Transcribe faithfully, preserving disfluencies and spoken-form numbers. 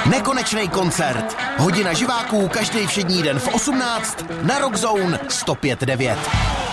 Nekonečný koncert. Hodina živáků každý všední den v osmnáct na Rock Zone sto pět devět.